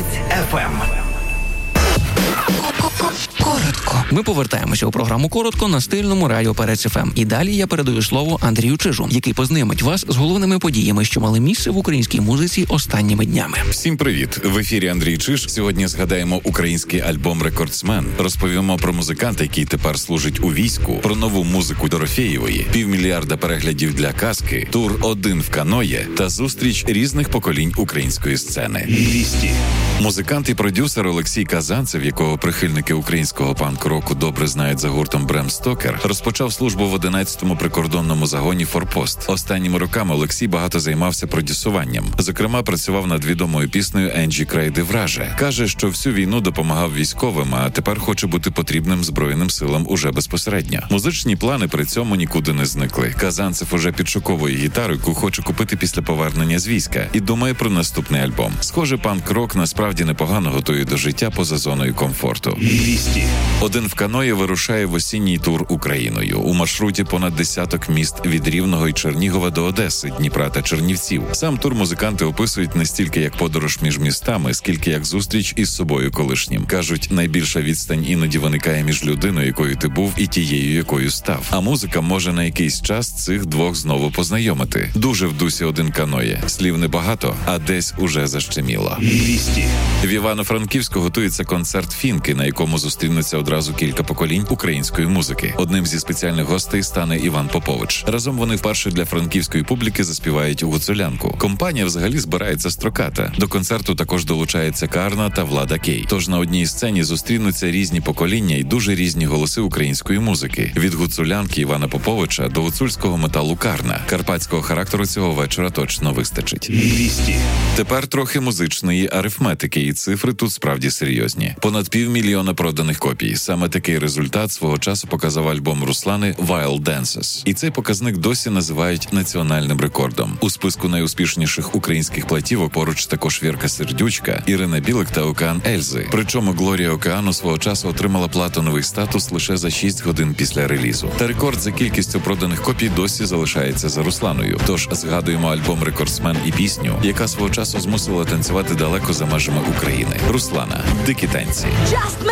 Перець ФМ. Коротко. Ми повертаємося у програму «Коротко» на стильному радіо Перець ФМ. І далі я передаю слово Андрію Чижу, який познайомить вас з головними подіями, що мали місце в українській музиці останніми днями. Всім привіт! В ефірі Андрій Чиж. Сьогодні згадаємо український альбом «Рекордсмен». Розповімо про музиканта, який тепер служить у війську, про нову музику Дорофєєвої, 500 мільйона переглядів для казки, тур «Один в каное» та зустріч різних поколінь української сцени. Вісті. Музикант і продюсер Олексій Казанцев, якого прихильники українського панк-року добре знають за гуртом Брем Стокер, розпочав службу в 11-му прикордонному загоні «Форпост». Останніми роками Олексій багато займався продюсуванням. Зокрема, працював над відомою піснею Енджі Крейди «Враже». Каже, що всю війну допомагав військовим, а тепер хоче бути потрібним Збройним силам уже безпосередньо. Музичні плани при цьому нікуди не зникли. Казанцев уже підшуковує гітару, яку хоче купити після повернення з війська, і думає про наступний альбом. Схоже, панк-рок насправді непогано готує до життя поза зоною комфорту. Вісті. «Один в каное» вирушає в осінній тур Україною. У маршруті понад десяток міст від Рівного і Чернігова до Одеси, Дніпра та Чернівців. Сам тур музиканти описують не стільки як подорож між містами, скільки як зустріч із собою колишнім. Кажуть, найбільша відстань іноді виникає між людиною, якою ти був, і тією, якою став. А музика може на якийсь час цих двох знову познайомити. Дуже в дусі «Один каное». Слів небагато, а десь уже защеміло. Вісті. В Івано-Франківську готується концерт «Фінки», на якому зустрінуться одразу кілька поколінь української музики. Одним зі спеціальних гостей стане Іван Попович. Разом вони вперше для франківської публіки заспівають гуцулянку. Компанія взагалі збирається строката. До концерту також долучається Карна та Влада Кей. Тож на одній сцені зустрінуться різні покоління і дуже різні голоси української музики. Від гуцулянки Івана Поповича до гуцульського металу Карна. Карпатського характеру цього вечора точно вистачить. Вісті. Тепер трохи музичної арифметики, і цифри тут справді серйозні. Понад 500 мільйона проданих копій. Саме такий результат свого часу показав альбом Руслани «Wild Dances». І цей показник досі називають національним рекордом. У списку найуспішніших українських платівок поруч також Вірка Сердючка, Ірина Білик та Океан Ельзи. Причому Глорія Океану свого часу отримала платиновий статус лише за 6 годин після релізу. Та рекорд за кількістю проданих копій досі залишається за Русланою. Тож згадуємо альбом «Рекордсмен» і пісню, яка свого часу змусила танцювати далеко за межами України. Руслана. Дикі танці.